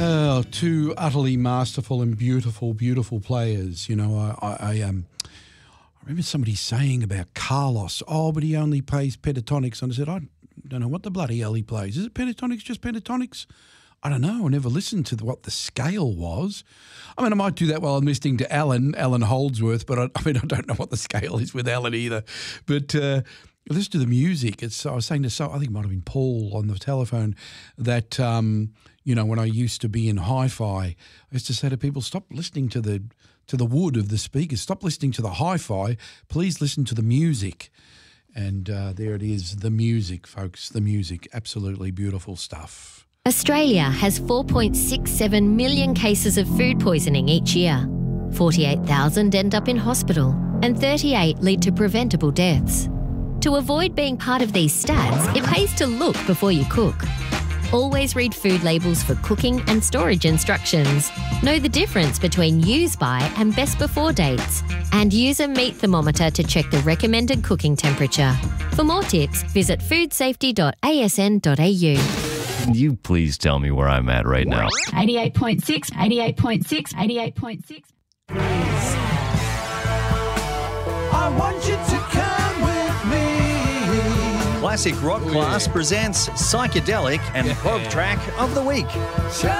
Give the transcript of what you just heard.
Oh, two utterly masterful and beautiful, beautiful players. You know, I remember somebody saying about Carlos, but he only plays pentatonics. And I said, I don't know what the bloody hell he plays. Is it pentatonics, just pentatonics? I don't know. I never listened to what the scale was. I mean, I might do that while I'm listening to Alan Holdsworth, but I don't know what the scale is with Alan either. But listen to the music. I was saying to I think it might have been Paul on the telephone that, when I used to be in hi-fi, I used to say to people, stop listening to the wood of the speakers. Stop listening to the hi-fi. Please listen to the music. And there it is, the music, folks, the music. Absolutely beautiful stuff. Australia has 4.67 million cases of food poisoning each year. 48,000 end up in hospital and 38 lead to preventable deaths. To avoid being part of these stats, it pays to look before you cook. Always read food labels for cooking and storage instructions. Know the difference between use by and best before dates. And use a meat thermometer to check the recommended cooking temperature. For more tips, visit foodsafety.asn.au. Can you please tell me where I'm at right now? 88.6, 88.6, 88.6. I want you to come with me. Classic Rock Class presents Psychedelic and Prog Track of the Week.